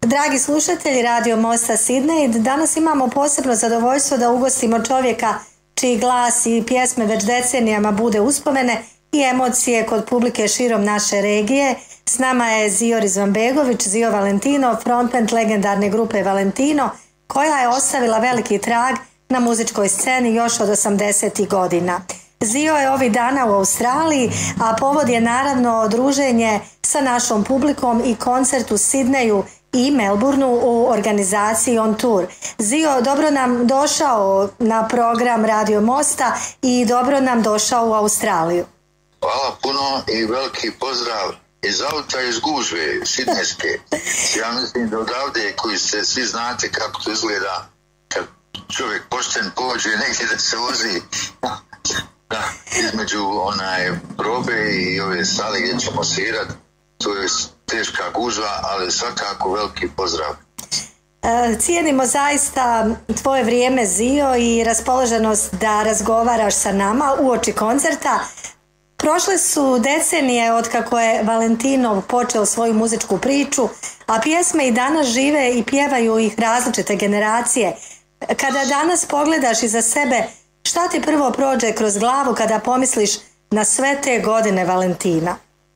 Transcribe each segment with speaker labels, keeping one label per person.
Speaker 1: Dragi slušatelji Radio Mosta Sidney, danas imamo posebno zadovoljstvo da ugostimo čovjeka čiji glas i pjesme već decenijama bude uspomene i emocije kod publike širom naše regije. S nama je Zio Rizvanbegović, Zio Valentino, frontman legendarne grupe Valentino, koja je ostavila veliki trag na muzičkoj sceni još od 80. godina. Zio je ovih dana u Australiji, a povod je naravno druženje sa našom publikom i koncert u Sidneju i Melbourneu u organizaciji On Tour. Zio, dobro nam došao na program Radio Mosta i dobro nam došao u Australiju.
Speaker 2: Hvala puno i veliki pozdrav iz auta iz gužve sidnejske. Ja mislim da odavde koji se svi znate kako to izgleda kad čovjek pošten pođe negdje da se vozi između probe i ove sale gdje ćemo svirati. To je teška gužva, ali svakako veliki pozdrav.
Speaker 1: Cijenimo zaista tvoje vrijeme, Zio, i raspoloženost da razgovaraš sa nama uoči koncerta. Prošle su decenije od kako je Valentino počeo svoju muzičku priču, a pjesme i danas žive i pjevaju ih različite generacije. Kada danas pogledaš iza sebe, šta ti prvo prođe kroz glavu kada pomisliš na sve te godine Valentina?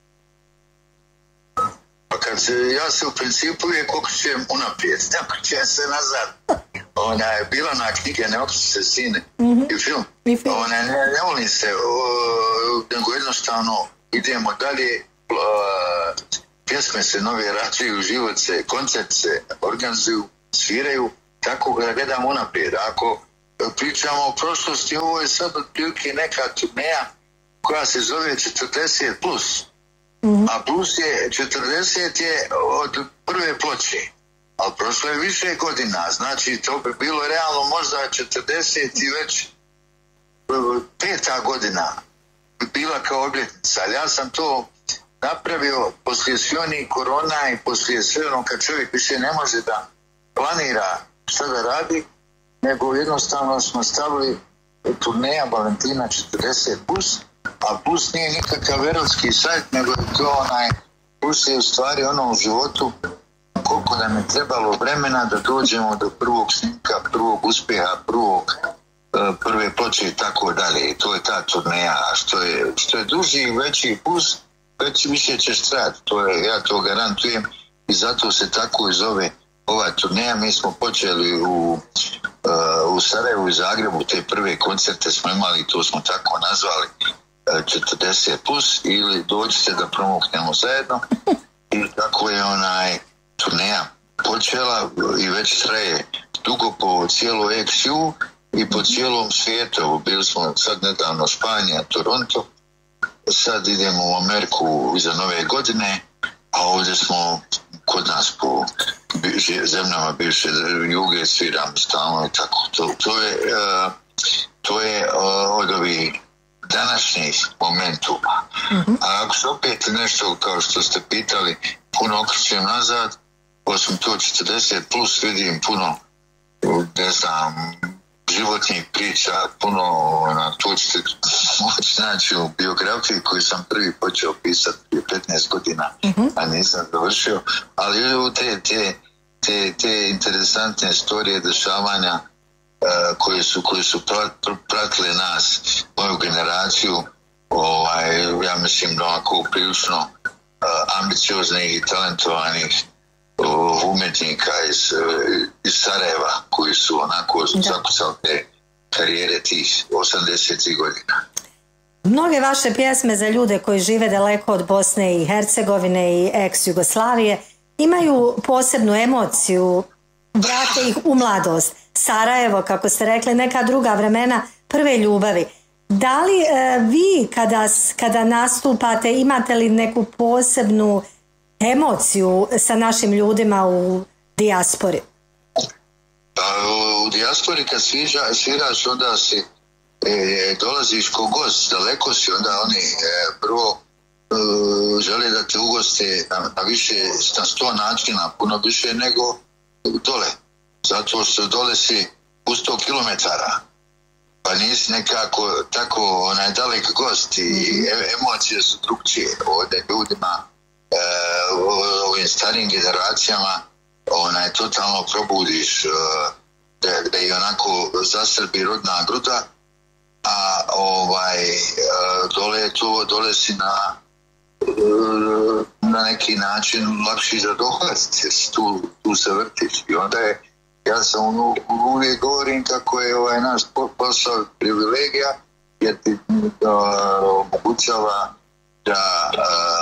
Speaker 2: Ja se u principu uvijek okrećem unaprijed, ne okrećem se nazad. Bila na knjige, ne okrećem se sine i film. Ne volim se, nego jednostavno idemo dalje, pjesme se nove rađaju, život se, koncert se organizuju, sviraju, tako da gledam unaprijed. Ako pričamo o prošlosti, ovo je sad otprilike neka turneja koja se zove 40+. A plus je 40 je od prve ploče, ali prošlo je više godina, znači to bi bilo realno možda 40 i već 5. godina bi bila kao obljetnica, ali ja sam to napravio poslije svih onih korona i poslije sve ono kad čovjek više ne može da planira šta da radi, nego jednostavno smo stavili turneja Valentina 40+, a plus nije nikakav erodski sajt, nego je to plus je u stvari ono u životu koliko nam je trebalo vremena da dođemo do prvog snimka, prvog uspjeha, prve ploče i tako dalje. I to je ta turneja. A što je duži i veći plus, već više ćeš trajati. Ja to garantujem i zato se tako i zove ova turneja. Mi smo počeli u Sarajevu i Zagrebu, te prve koncerte smo imali, to smo tako nazvali 40+, ili dođite da promoknemo zajedno. I tako je turneja počela i već traje dugo po cijeloj XU i po cijelom svijetu. Bili smo sad nedavno Španija, Toronto, sad idemo u Ameriku iza nove godine, a ovdje smo kod nas po zemljama bivše juge sviramo stalno i tako. To je od ovih današnjih momentuma. A ako se opet nešto, kao što ste pitali, puno okrećem nazad, osim to 40+, vidim puno, ne znam, životnih priča, puno, to ćete moći naći u biografiji koju sam prvi počeo pisati prije 15 godina, a nisam završio, ali u te interesantne istorije dešavanja koje su pratile nas, moju generaciju, ja mislim da onako prilično ambicioznih i talentovanih umjetnika iz Sarajeva koji su onako zakucali te karijere tih 80. godina.
Speaker 1: Mnoge vaše pjesme za ljude koji žive daleko od Bosne i Hercegovine i ex-Jugoslavije imaju posebnu emociju, vrate ih u mladost. Sarajevo, kako ste rekli, neka druga vremena prve ljubavi. Da li vi kada nastupate imate li neku posebnu emociju sa našim ljudima u dijaspori?
Speaker 2: U dijaspori kad sviraš onda si dolaziš ko gost, daleko si, onda oni prvo žele da te ugoste na 100 načina, puno više nego dole. Zato što dole si u 100 kilometara, pa nisi nekako tako dalek gost i emocije su drugčije. Ovdje ljudima, ovim starijim generacijama, totalno probudiš, da je onako zasrbi rodna gruda, a dole si na neki način lakši za dohvatiti, jer tu se vrtiš. I onda ja sam uvijek govorim kako je naš posao privilegija, jer ti omogućava da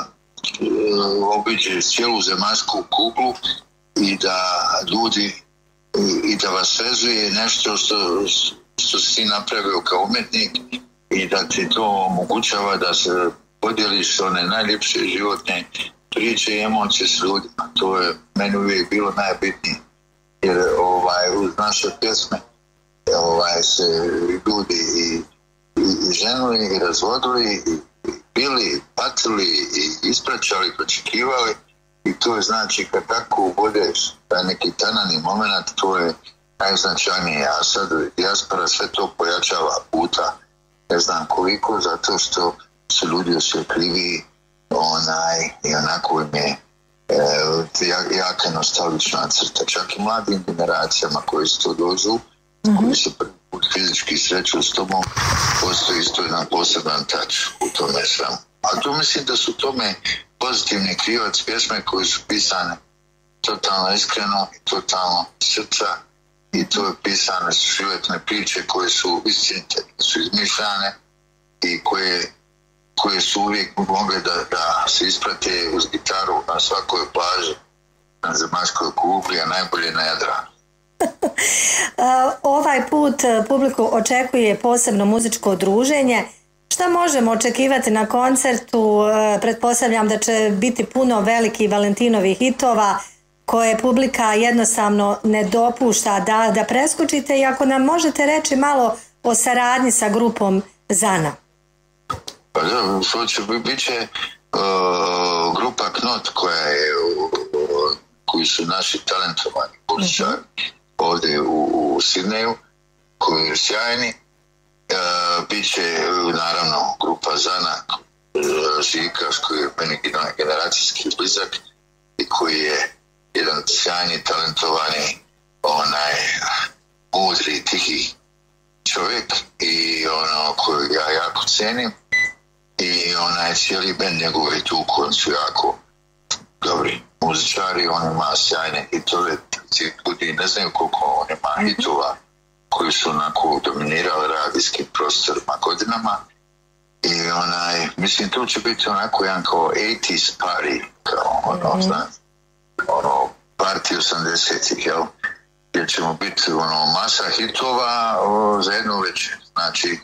Speaker 2: obiđeš cijelu zemaljsku kuglu i da ljudi i da vas vezuje nešto što si napravio kao umjetnik i da ti to omogućava da se podijeliš one najljepše životne priče i emocije s ljudima. To je meni uvijek bilo najbitnije, jer uz naše pjesme se ljudi i ženili i razvodili i bili, patili i ispraćali, očekivali, i to je znači kad tako ubodeš taj neki tanani moment, to je najznačajnije, a sad dijaspora sve to pojačava puta ne znam koliko, zato što su ljudi osjetljiviji i onako im je jaka nostalgična crta, čak i mladim generacijama koji su to dođu, koji se prvi put fizički sreću s tobom, postoji isto jedan poseban tač u tome svemu. A tu mislim da su tome pozitivni krivac pjesme koje su pisane totalno iskreno i totalno srca, i to je pisane su životne priče koje su istinite, su izmišljane i koje su uvijek mogle da se isprate uz gitaru na svakoj plaži, na zemaljskoj kugli, a najbolje na Jadranu.
Speaker 1: Ovaj put publiku očekuje posebno muzičko druženje. Šta možemo očekivati na koncertu? Pretpostavljam da će biti puno velikih Valentinovih hitova koje publika jednostavno ne dopušta da preskočite, i ako nam možete reći malo o saradnji sa grupom Zana.
Speaker 2: Pa da, bit će grupa Knot koji su naši talentovani muzičari ovdje u Sidneju, koji je sjajni. Bit će naravno grupa Zana, Žikaš, koji je meni generacijski blizak i koji je jedan sjajni, talentovani, mudri, tihi čovjek i koji ja jako cenim, i cijeli bend njegovi tu koji su jako dobri muzičari. On ima sjajne hitove, ljudi ne znaju koliko on ima hitova koji su onako dominirali radijskim prostorima godinama, i mislim tu će biti onako jedan kao 80s party, kao party 80-ih, jel? Gdje ćemo biti masa hitova za jednu večer. Znači,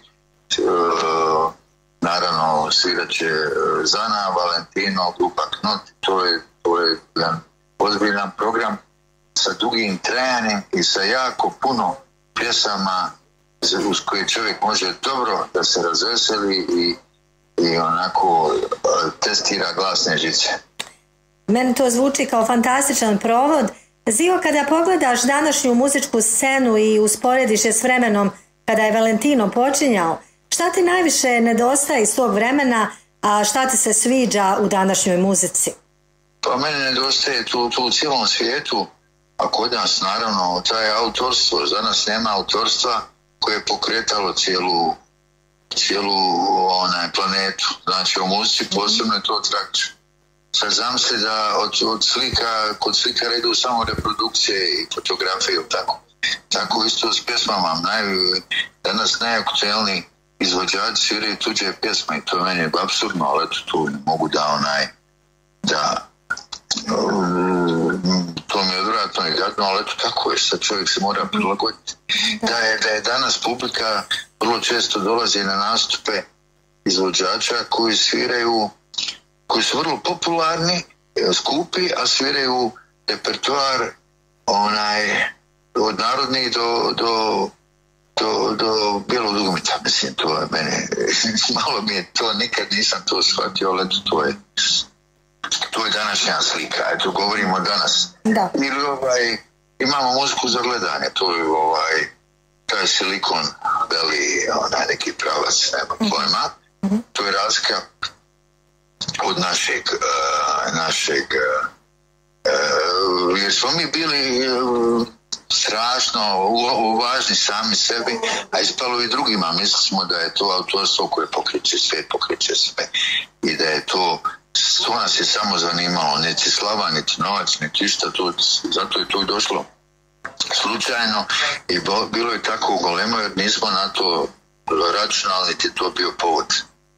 Speaker 2: naravno svirat će Zana, Valentino, grupa Knot, to je jedan ozbiljan program sa dugim trajanjem i sa jako puno pjesama uz koje čovjek može dobro da se razveseli i onako testira glasne žice.
Speaker 1: Meni to zvuči kao fantastičan provod. Zio, kada pogledaš današnju muzičku scenu i usporediš je s vremenom kada je Valentino počinjao, šta ti najviše nedostaje iz tog vremena, a šta ti se sviđa u današnjoj muzici?
Speaker 2: Pa meni nedostaje tu u cijelom svijetu, a kod nas naravno taj autorstvo. Za nas nema autorstva koje je pokretalo cijelu planetu. Znači u muzici posebno je to tragično. Sad zamisli da kod slikara idu samo reprodukcije i fotografije, tako isto s pjesmama. Danas najaktuelniji izvođači sviraju tuđe pjesme i to meni je apsurdno, ali eto tu ne mogu da to mi je odvratno i gadno, ali eto tako je, sad čovjek se mora prilagoditi. Da je danas publika vrlo često dolazi na nastupe izvođača koji sviraju, koji su vrlo popularni, skupi, a sviraju repertoar od narodnih do bijelog dugmeta. Mislim, to je mene, malo mi je to, nikad nisam to shvatio, ali eto to je današnja slika, eto govorimo danas.
Speaker 1: Da.
Speaker 2: Ili imamo muziku za gledanje, to je taj Silicon Valley, neki pravac, nema pojma. To je razlika od našeg jer smo mi bili strašno važni sami sebi, a ispalo i drugima. Mislili smo da je to autorstvo koje pokreće sve i da je to nas je samo zanimalo, niti slava, niti novac, niti išta, zato je to i došlo slučajno i bilo je tako golemo jer nismo na to računali, niti to bio povod.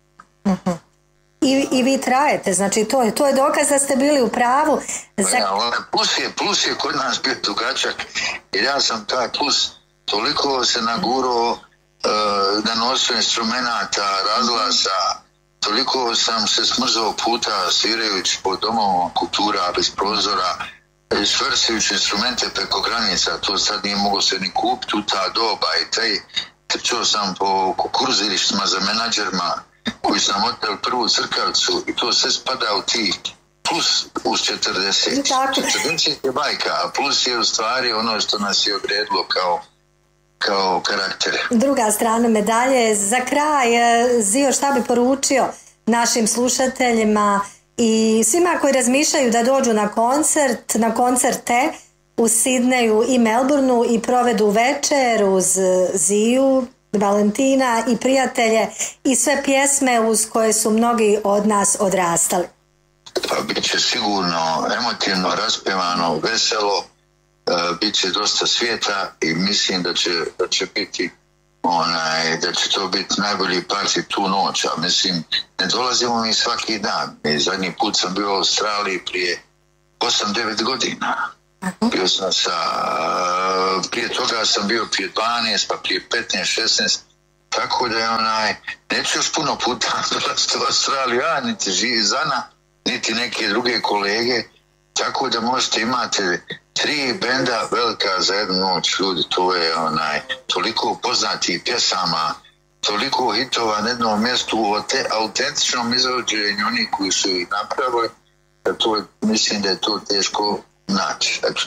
Speaker 1: I vi trajete, znači to je dokaz da ste bili u pravu.
Speaker 2: Plus je kod nas bio dugačak, jer ja sam taj plus toliko se nagurao da nosio instrumenta, razglasa, toliko sam se smrzao puta svirajući po domovima kultura, bez prozora, švrsajući instrumente preko granica, to sad nije moglo se ni kupiti u ta doba i trčao sam po kukuruzilištima za menadžerima koji sam oteli prvu crkavcu i to sve spada u tih plus uz 40. 40 je bajka, a plus je u stvari ono što nas je odredilo kao karaktere.
Speaker 1: Druga strana medalje. Za kraj, Zio, šta bi poručio našim slušateljima i svima koji razmišljaju da dođu na koncerte u Sidneju i Melbourneu i provedu večer uz Ziju, Valentina i prijatelje i sve pjesme uz koje su mnogi od nas odrastali?
Speaker 2: Pa bit će sigurno emotivno, raspevano, veselo, bit će dosta svijeta i mislim da će biti da će to biti najbolji parti tu noć, a mislim ne dolazimo mi svaki dan. Zadnji put sam bio u Australiji prije 8-9 godina. Bio sam prije toga sam bio prije 12, pa prije 15-16, tako da je neću još puno puta dolaziti u Australiju, niti živi Zana, niti neke druge kolege, tako da možete imati 3 benda velika za jednu noć, ljudi, to je toliko poznatih pjesama, toliko hitova na jednom mjestu u autentičnom izvođenju onih koji su ih napravili, mislim da je to teško naći. Eto,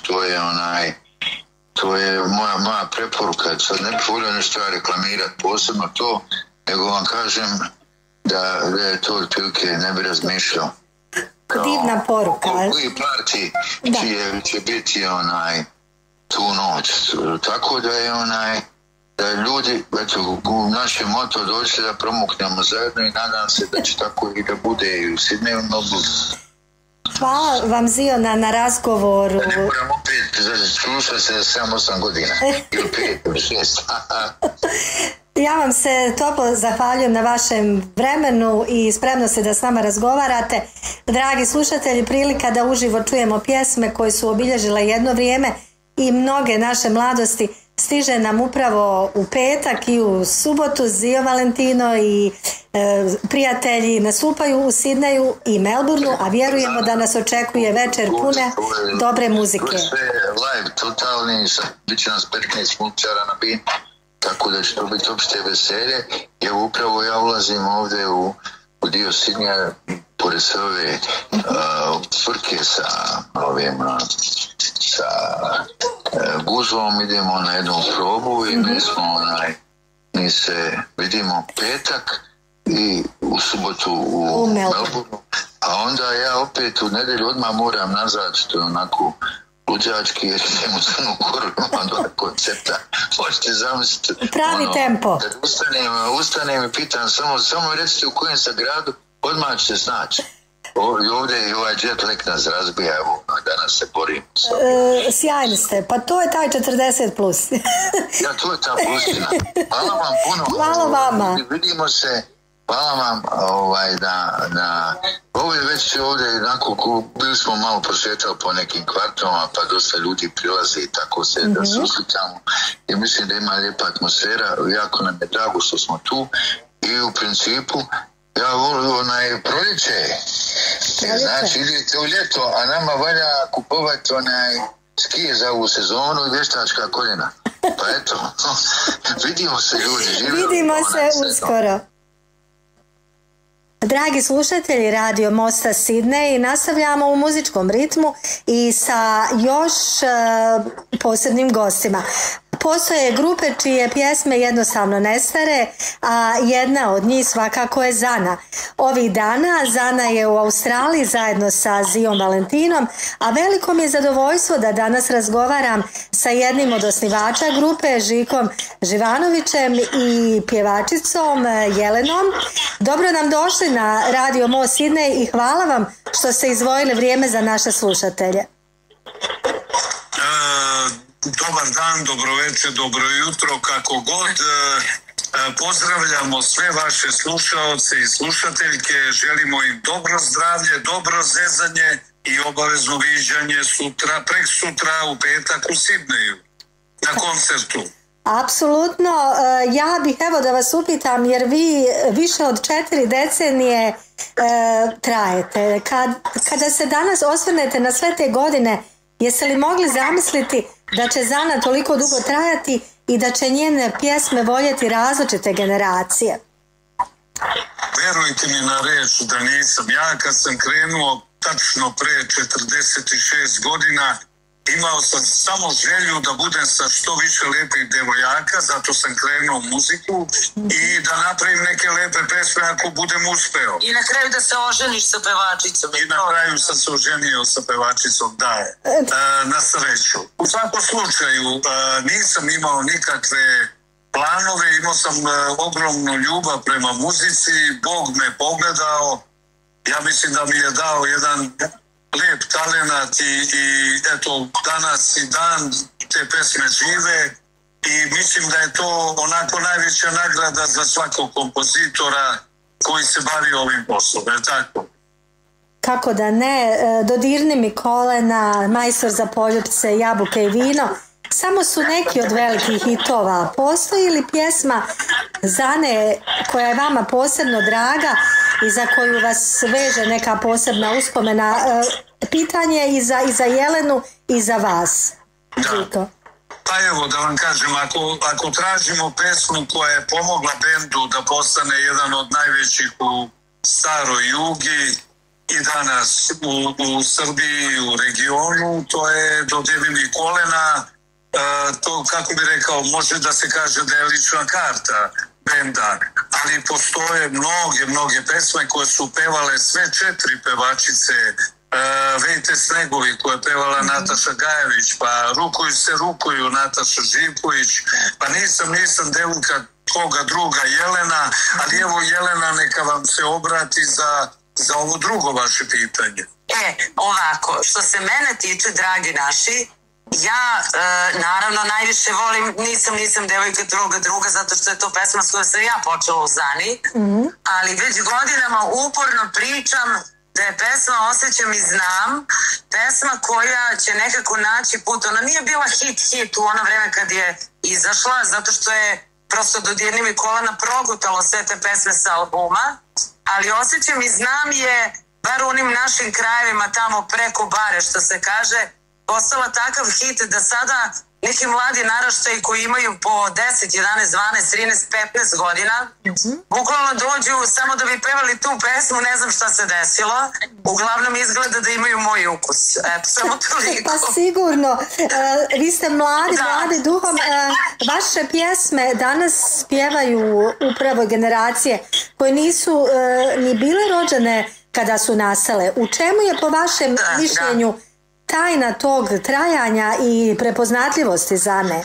Speaker 2: to je moja preporuka. Sad ne bih volio nešto reklamirati posebno to, nego vam kažem da je to otprilike ne bi razmišljao.
Speaker 1: Divna poruka.
Speaker 2: Koji parti će biti tu noć. Tako da je da ljudi, eto, u našem moto dođe da promuknemo zajedno i nadam se da će tako i da bude i u Sidneju.
Speaker 1: Hvala vam, Zio, na razgovoru.
Speaker 2: Ne moram opet slušati se 7-8 godina. Ili 5 ili 6.
Speaker 1: Ja vam se toplo zahvaljujem na vašem vremenu i spremnosti da s nama razgovarate. Dragi slušatelji, prilika da uživo čujemo pjesme koje su obilježile jedno vrijeme i mnoge naše mladosti stiže nam upravo u petak i u subotu. Zio, Valentino i prijatelji nastupaju u Sidneju i Melbourneu, a vjerujemo da nas očekuje večer pune dobre muzike.
Speaker 2: To je sve live, totalni, bit će nas 15 momčara na bin, tako da će to biti opšte veselje. I upravo ja ulazim ovdje u dio Sidneja, pored sve ove tvrke sa gužvom, idemo na jednu probu i mi se vidimo petak i u subotu u Melbourneu, a onda ja opet u nedjelju odmah moram nazad, što je onako luđački, jer idem u Crnu Goru, imam dole koncepta, možete zamisliti.
Speaker 1: Pravi tempo.
Speaker 2: Kad ustanem i pitam, samo recite u kojem sam gradu, odmah ćete snaći. Ovdje i ovaj jet lag nas razbija, evo, danas se borim.
Speaker 1: Sjajni ste, pa to je taj 40 plus.
Speaker 2: Ja, to je ta plusina. Hvala vam puno.
Speaker 1: Hvala vama.
Speaker 2: Vidimo se. Hvala vam ovo je već ovdje jednako, bili smo malo prošetali po nekim kvartovima, pa dosta ljudi prilaze i tako se da se uslikamo i mislim da ima lijepa atmosfera, jako nam je drago što smo tu i u principu ja volim proljeće, znači idete u ljeto, a nama valja kupovati skije za ovu sezonu i vještačka koljena. Pa eto, vidimo se ljudi.
Speaker 1: Vidimo se uskoro. Dragi slušatelji Radio Mosta Sidney, nastavljamo u muzičkom ritmu i sa još posebnim gostima. postoje grupe čije pjesme jednostavno ne stare, a jedna od njih svakako je Zana. Ovih dana Zana je u Australiji zajedno sa Zijom Valentinom, a veliko mi je zadovoljstvo da danas razgovaram sa jednim od osnivača grupe, Žikom Živanovićem, i pjevačicom Jelenom. Dobro nam došli na Radio Most Sidney i hvala vam što ste izdvojili vrijeme za naše slušatelje.
Speaker 3: Dobar dan, dobro večer, dobro jutro, kako god. Pozdravljamo sve vaše slušaoce i slušateljke, želimo im dobro zdravlje, dobro zezanje i obavezno viđanje sutra, prek sutra u petak u Sidneju na koncertu.
Speaker 1: Apsolutno, ja bih evo da vas upitam, jer vi više od 4 decenije trajete. Kada se danas osvrnete na sve te godine, jeste li mogli zamisliti da će Zana toliko dugo trajati i da će njene pjesme voljeti različite generacije?
Speaker 3: Verujte mi na reč da nisam. Ja kad sam krenuo tačno pre 46 godina, imao sam samo želju da budem sa što više lepih devojaka, zato sam krenuo u muziku i da napravim neke lepe pesme ako budem uspeo.
Speaker 4: I na kraju da se oženiš sa pevačicom.
Speaker 3: I na kraju sam se oženio sa pevačicom, da je. Na sreću. U svakom slučaju nisam imao nikakve planove, imao sam ogromnu ljubav prema muzici, Bog me pogledao, ja mislim da mi je dao jedan lijep talenat i eto danas i dan te pesme žive i mislim da je to onako najveća nagrada za svakog kompozitora koji se bavi ovim poslom, je tako?
Speaker 1: Kako da ne, Dodirni mi kolena, Majstor za poljupce, Jabuke i vino, samo su neki od velikih hitova. Postoji li pjesma Zane koja je vama posebno draga i za koju vas veže neka posebna uspomena? Pitanje i za Jelenu i za vas.
Speaker 3: Da. Pa evo da vam kažem, ako tražimo pesmu koja je pomogla bendu da postane jedan od najvećih u staroj Jugi i danas u Srbiji, u regionu, to je Dodirni mi kolena. To, kako bi rekao, može da se kaže da je lična karta benda, ali postoje mnoge pesme koje su pevale sve 4 pevačice. Vejte snegovi koje je pevala Nataša Gajević, pa Rukuju Nataša Živković, pa nisam devojka koga druga, Jelena, ali evo Jelena neka vam se obrati za ovo drugo vaše pitanje.
Speaker 4: Ovako, što se mene tiče, dragi naši, ja naravno najviše volim Nisam devojka druga, zato što je to pesma s kojom sam ja počela u Zani, ali već godinama uporno pričam da je pesma Osjećam i znam, pesma koja će nekako naći put. Ona nije bila hit u ono vreme kad je izašla, zato što je prosto Dodirni mi kolena progutalo sve te pesme sa albuma, ali Osjećam i znam je, bar u onim našim krajevima tamo preko bare, što se kaže, postala takav hit da sada neki mladi naraštaji koji imaju po 10, 11, 12, 13, 15 godina bukvalno dođu samo da bi pevali tu pesmu, ne znam šta se desilo. Uglavnom izgleda da imaju moj ukus. Eto, samo toliko.
Speaker 1: Pa sigurno. Vi ste mladi duhom. Vaše pjesme danas pjevaju upravo generacije koje nisu ni bile rođene kada su nastale. U čemu je po vašem mišljenju tajna tog trajanja i prepoznatljivosti Zane?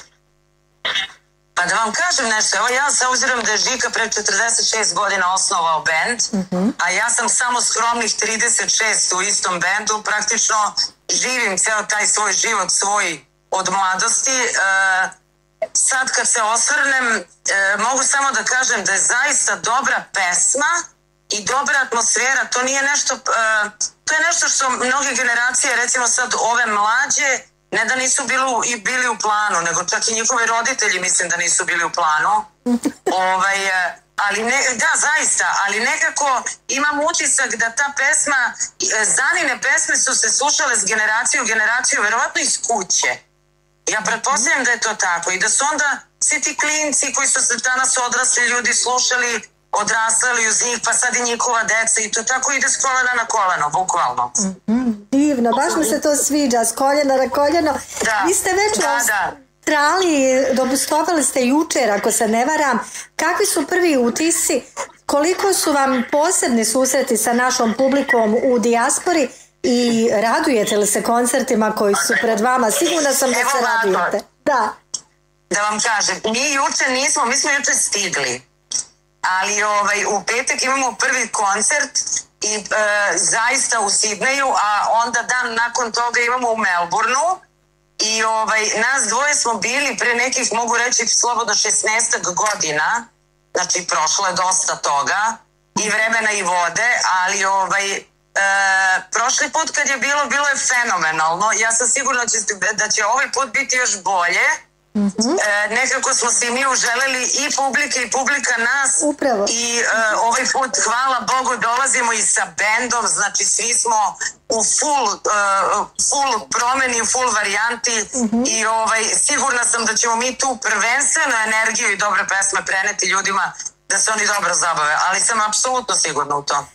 Speaker 4: Pa da vam kažem nešto, evo ja se obzirom da je Žika pre 46 godina osnovao bend, a ja sam samo skromnih 36 u istom bendu, praktično živim ceo taj svoj život svoj od mladosti. Sad kad se osvrnem, mogu samo da kažem da je zaista dobra pesma i dobra atmosfera. To nije nešto, to je nešto što mnoge generacije, recimo sad ove mlađe, ne da nisu bili u planu, nego čak i njihovi roditelji mislim da nisu bili u planu. Ali da, zaista, ali nekako imam utisak da ta pesma, Zanine pesme su se slušale s generaciju, verovatno iz kuće. Ja pretpostavljam da je to tako i da su onda svi ti klinci koji su se danas odrasli ljudi slušali, odrastali uz njih, pa sad i njihova deca i to tako ide s kolena na koleno, bukvalno.
Speaker 1: Divno, baš mi se to sviđa, s koljena na koljeno.
Speaker 4: Da,
Speaker 1: vi ste već Australiji, dopustovali ste jučer, ako se ne varam. Kakvi su prvi utisci? Koliko su vam posebni susreti sa našom publikom u dijaspori i radujete li se koncertima koji su pred vama? Sigurna sam da se radujete.
Speaker 4: Da vam kažem, mi smo juče stigli, ali u petak imamo prvi koncert i zaista u Sidneju, a onda dan nakon toga imamo u Melbourneu i nas dvoje smo bili pre nekih, mogu reći slobodno 16 godina, znači prošlo je dosta toga i vremena i vode, ali prošli put kad je bilo je fenomenalno. Ja sam sigurna da će ovaj put biti još bolje. Nekako smo se i mi uželeli i publike i publika nas.
Speaker 1: Upravo.
Speaker 4: I ovaj put, hvala Bogu, dolazimo i sa bendom, znači svi smo u full promeni, u full varijanti i sigurna sam da ćemo mi tu prvenstveno energiju i dobre pesme preneti ljudima da se oni dobro zabave, ali sam apsolutno sigurna u to.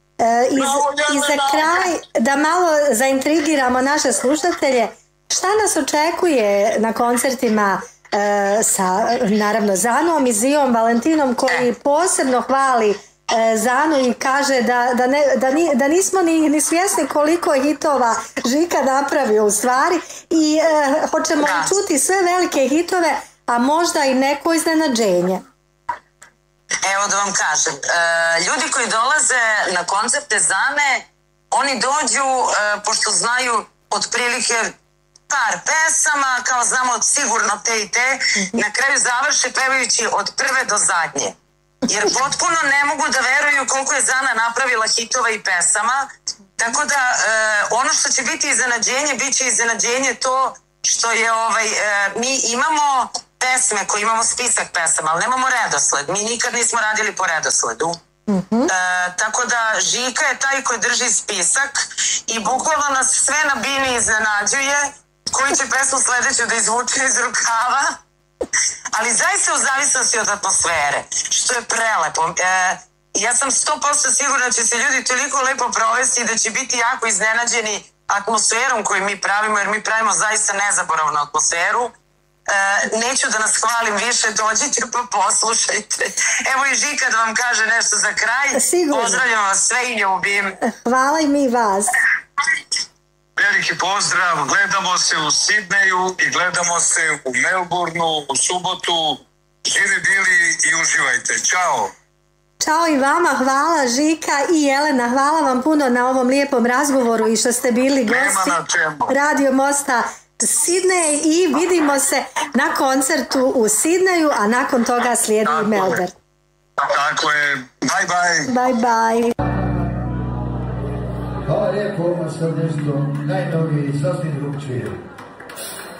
Speaker 1: I za kraj, da malo zaintrigiramo naše slušatelje, šta nas očekuje na koncertima sa, naravno, Zanom i Zijom Valentinom, koji posebno hvali Zanu i kaže da nismo ni svjesni koliko hitova Žika napravio u stvari i hoćemo čuti sve velike hitove, a možda i neko iznenađenje.
Speaker 4: Evo da vam kažem, ljudi koji dolaze na koncerte Zane, oni dođu, pošto znaju otprilike par pesama, kao znamo sigurno te i te, na kraju završe pevajući od prve do zadnje. Jer potpuno ne mogu da veruju koliko je Zana napravila hitova i pesama, tako da ono što će biti iznenađenje, bit će iznenađenje to što je mi imamo pesme koje imamo spisak pesama, ali nemamo redosled. Mi nikad nismo radili po redosledu. Tako da Žika je taj koji drži spisak i bukvalno nas sve na bini iznenađuje koji će pesmu sledeću da izvuče iz rukava, ali zaista u zavisnosti od atmosfere, što je prelepo. Ja sam 100% sigurna da će se ljudi toliko lepo provesti i da će biti jako iznenađeni atmosferom koju mi pravimo, jer mi pravimo zaista nezaboravnu atmosferu. Neću da nas hvalim više, dođite pa poslušajte. Evo i Žika da vam kaže nešto za kraj.
Speaker 1: Sigurno.
Speaker 4: Pozdravljam vas sve i ljubim.
Speaker 1: Hvala i mi vas.
Speaker 3: Veliki pozdrav, gledamo se u Sidneju i gledamo se u Melbourneu u subotu. Živi bili i uživajte. Ćao.
Speaker 1: Ćao i vama, hvala Žika i Jelena, hvala vam puno na ovom lijepom razgovoru i što ste bili gosti Radio Mosta Sidnej i vidimo se na koncertu u Sidneju, a nakon toga slijedi Melbourne.
Speaker 3: Tako je, bye bye.
Speaker 1: Bye bye.
Speaker 5: Hvala lijepo, ovo sam nešto najnovije i sasvim drugčije.